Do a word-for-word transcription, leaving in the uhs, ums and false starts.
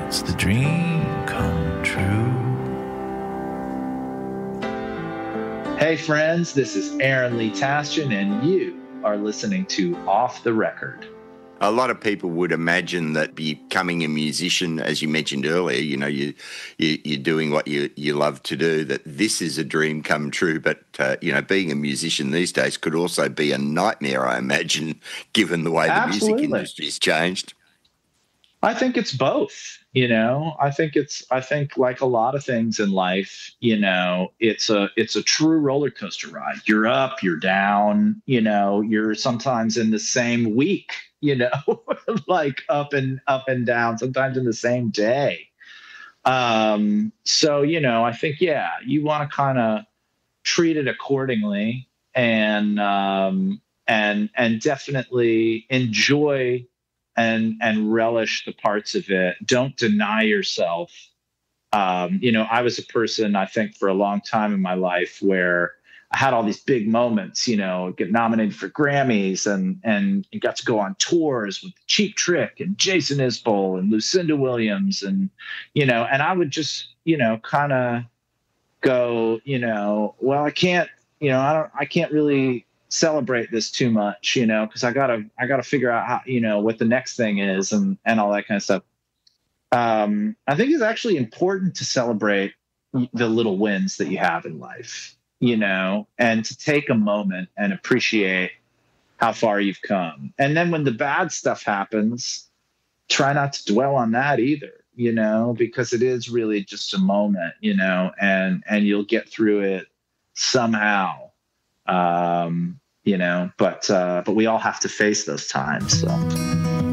It's the dream come true. Hey friends, this is Aaron Lee Tasjan, and you are listening to Off the Record. A lot of people would imagine that becoming a musician, as you mentioned earlier, you know, you, you, you're doing what you, you love to do, that this is a dream come true. But, uh, you know, being a musician these days could also be a nightmare, I imagine, given the way the Absolutely. music industry's changed. I think it's both, you know, I think it's, I think like a lot of things in life, you know, it's a, it's a true roller coaster ride. You're up, you're down, you know, you're sometimes in the same week, you know, like up and up and down, sometimes in the same day. Um, so, you know, I think, yeah, you want to kind of treat it accordingly and, um, and, and definitely enjoy and and relish the parts of it. Don't deny yourself. Um, you know, I was a person, I think, for a long time in my life where I had all these big moments, you know, get nominated for Grammys and and got to go on tours with Cheap Trick and Jason Isbell and Lucinda Williams. And, you know, and I would just, you know, kind of go, you know, well, I can't, you know, I don't, I can't really celebrate this too much, you know, because I gotta I gotta figure out how, you know, what the next thing is and and all that kind of stuff. Um, I think it's actually important to celebrate the little wins that you have in life, you know, and to take a moment and appreciate how far you've come. And then when the bad stuff happens, try not to dwell on that either, you know, because it is really just a moment, you know, and and you'll get through it somehow. Um, you know, but, uh, but we all have to face those times. So.